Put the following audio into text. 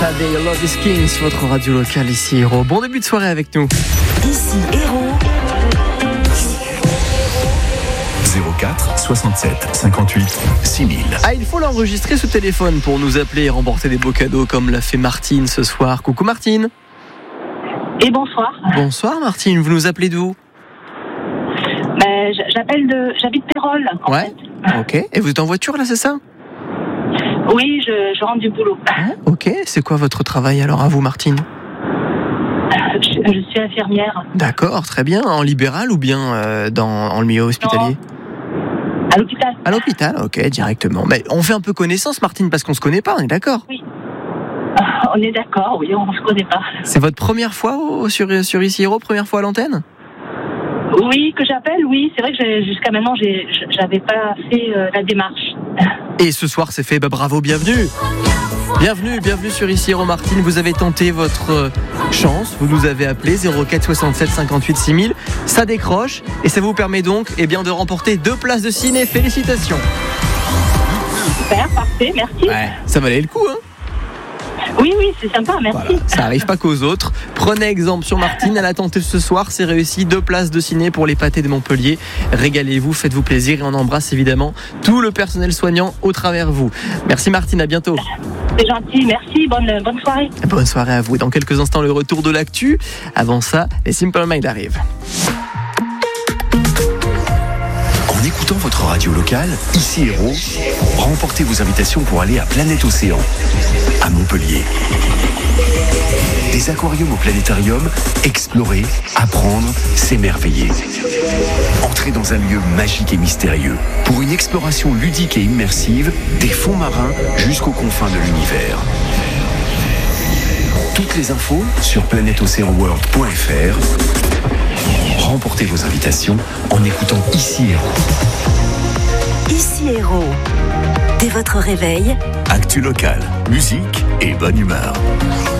Shade, Love is King sur votre radio locale ici Héros. Bon début de soirée avec nous. Ici Héros. 04 67 58 6000. Ah, il faut l'enregistrer ce téléphone pour nous appeler et remporter des beaux cadeaux comme l'a fait Martine ce soir. Coucou Martine. Et bonsoir. Bonsoir Martine, vous nous appelez d'où? J'habite Pérol. Ouais. Ok. Et vous êtes en voiture là, c'est ça? Oui, je rentre du boulot. Ok. C'est quoi votre travail alors à vous, Martine? Je suis infirmière. D'accord, très bien. En libéral ou bien en le milieu hospitalier? Non. À l'hôpital. À l'hôpital, ok, directement. Mais on fait un peu connaissance, Martine, parce qu'on se connaît pas, on est d'accord? Oui. On est d'accord, oui, on se connaît pas. C'est votre première fois sur Ici Héros, première fois à l'antenne? Oui, que j'appelle, oui. C'est vrai que jusqu'à maintenant, j'avais pas fait la démarche. Et ce soir, c'est fait. Bravo, bienvenue. Bienvenue sur Ici Héros, Martine. Vous avez tenté votre chance. Vous nous avez appelé 04 67 58 6000. Ça décroche et ça vous permet donc de remporter 2 places de ciné. Félicitations. Super, parfait, merci. Ouais, ça valait le coup, hein? Oui, c'est sympa, merci. Voilà, ça arrive pas qu'aux autres. Prenez exemple sur Martine, elle a tenté ce soir, c'est réussi. 2 places de ciné pour les pâtés de Montpellier. Régalez-vous, faites-vous plaisir et on embrasse évidemment tout le personnel soignant au travers vous. Merci Martine, à bientôt. C'est gentil, merci, bonne soirée. Bonne soirée à vous. Dans quelques instants, le retour de l'actu. Avant ça, les Simple Minds arrivent. En écoutant votre radio locale, Ici Héros, remportez vos invitations pour aller à Planète Océan, à Montpellier. Des aquariums au planétarium, explorer, apprendre, s'émerveiller. Entrez dans un lieu magique et mystérieux pour une exploration ludique et immersive des fonds marins jusqu'aux confins de l'univers. Toutes les infos sur planetoceanworld.fr. Remportez vos invitations en écoutant Ici Héros. Ici Héros. Dès votre réveil, Actu locale, musique et bonne humeur.